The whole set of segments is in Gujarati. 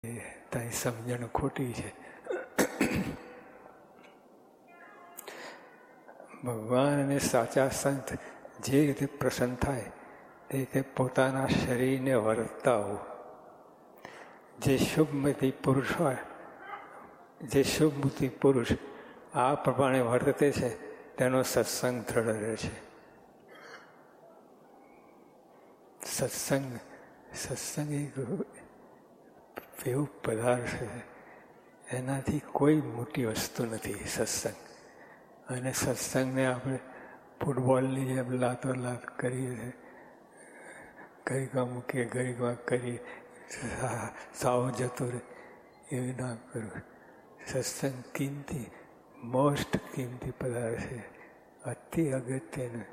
તારી સમજણ ખોટી છે. ભગવાન અને સાચા સંત જે રીતે પ્રસન્ન થાય તે રીતે પોતાના શરીરને વર્તાવો. જે શુભમતી પુરુષ હોય, જે શુભમતી પુરુષ આ પ્રમાણે વર્તે છે તેનો સત્સંગ દ્રઢ રહે છે. સત્સંગ એક એવું પદાર્થ છે, એનાથી કોઈ મોટી વસ્તુ નથી સત્સંગ. અને સત્સંગને આપણે ફૂટબોલની જેમ લાતો લાત કરીએ છીએ, ઘડીકમાં મૂકીએ ઘડીકમાં કરીએ, સાવ જતું રહે, એવું ના કરવું. સત્સંગ કિંમતી, મોસ્ટ કિંમતી પદાર્થ છે, અતિ અગત્યનું.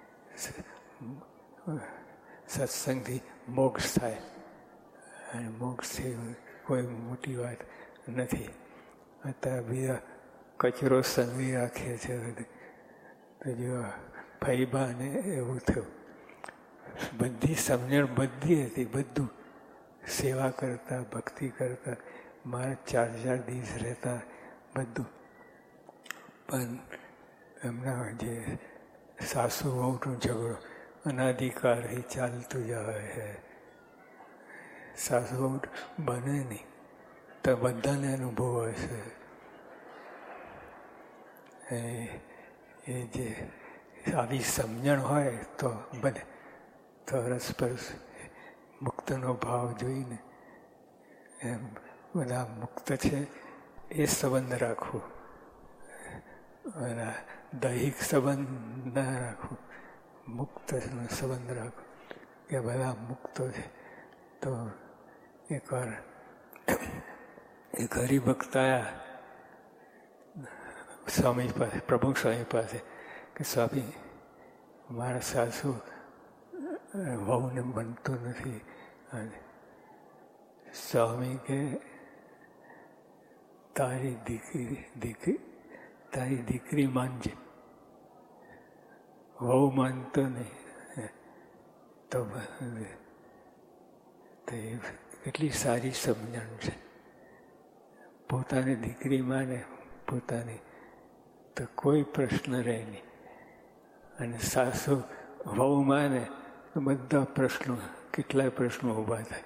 સત્સંગથી મોક્ષ થાય અને મોક્ષથી કોઈ મોટી વાત નથી. અત્યારે બીજા કચરો સંગી રાખીએ છીએ. તો જો ફૈબાને એવું થયું, બધી સમજણ બધી હતી, બધું સેવા કરતા, ભક્તિ કરતા, મારે 4 દિવસ રહેતા બધું. પણ એમના જે સાસુ વહુનો ઝઘડો અનાધિકારથી ચાલતું જ આવે છે. સાસુ વહુ બને નહીં તો બધાને અનુભવ હશે. એ જે આવી સમજણ હોય તો બને. તો રસપરસ મુક્તનો ભાવ જોઈને એમ બધા મુક્ત છે એ સંબંધ રાખવું, અને દૈહિક સંબંધ ના રાખવું, મુક્તનો સંબંધ રાખવો કે બધા મુક્તો છે. તો એકવાર એક હરિભક્ત આવ્યા સ્વામી પાસે, પ્રભુ સ્વામી પાસે, કે સ્વામી મારા સાસુ વહુને બનતું નથી. અને સ્વામી કે તારી દીકરી માનજે, વહુ માનતો નહીં. તો કેટલી સારી સમજણ છે. પોતાની દીકરી માને પોતાની તો કોઈ પ્રશ્ન રહે નહીં, અને સાસુ વહુ માને તો બધા પ્રશ્નો, કેટલાય પ્રશ્નો ઊભા થાય.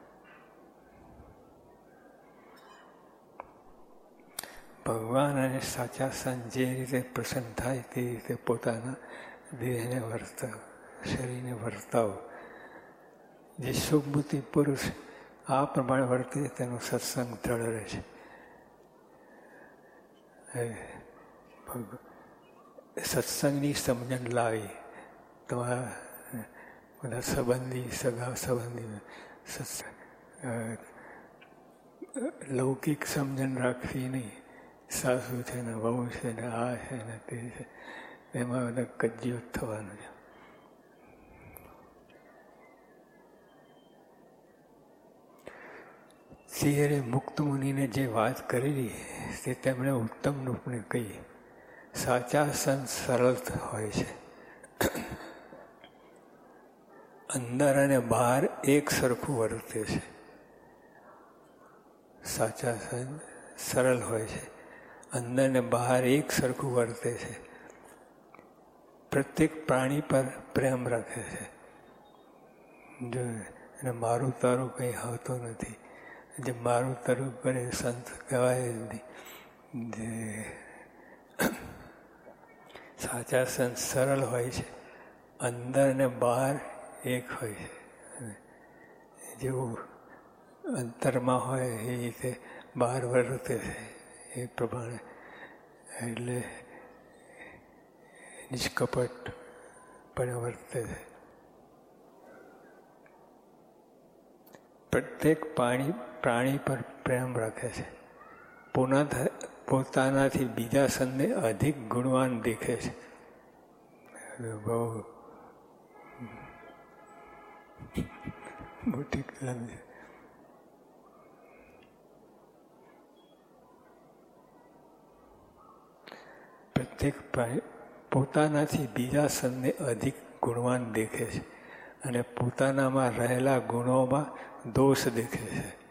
ભગવાન અને સાચા સંત જે રીતે પ્રસન્ન થાય તે રીતે પોતાના દેહને વર્તાવો, શરીરને વર્તાવો. જે શુભબુદ્ધિ પુરુષ આ પ્રમાણે વર્તે તેનો સત્સંગ દ્રઢ રહે છે. સત્સંગની સમજણ લાવી તમારા બધા સંબંધી, સગા સંબંધી લૌકિક સમજણ રાખવી નહીં. સાસુ છે ને વહુ છે ને આ છે ને તે છે, એમાં બધા કજિયો થવાનો છે. શ્રીહરિએ મુક્ત મુનિને જે વાત કરેલી તે તેમણે ઉત્તમ રૂપને કહી. સાચા સંત સરળ હોય છે, અંદર અને બહાર એક સરખું વર્તે છે. સાચા સંત સરળ હોય છે, અંદર ને બહાર એક સરખું વર્તે છે. પ્રત્યેક પ્રાણી પર પ્રેમ રાખે છે. જો એને મારું તારું કંઈ હોતું નથી. જે મારું તારું કરે સંત કહેવાય જ નહીં. જે સાચા સંત સરળ હોય છે, અંદર ને બહાર એક હોય છે. જેવું અંતરમાં હોય એ રીતે બહાર વર્તે છે એ પ્રમાણે. એટલે નિષ્કપટ પણ વર્તે છે. પ્રત્યેક પ્રાણી પર પ્રેમ રાખે છે. પોતાનાથી બીજા સંતને અધિક ગુણવાન દેખે છે. બહુ મોટી કલમ છે. પ્રત્યેક પોતાનાથી બીજા સંતને અધિક ગુણવાન દેખે છે અને પોતાનામાં રહેલા ગુણોમાં દોષ દેખે છે.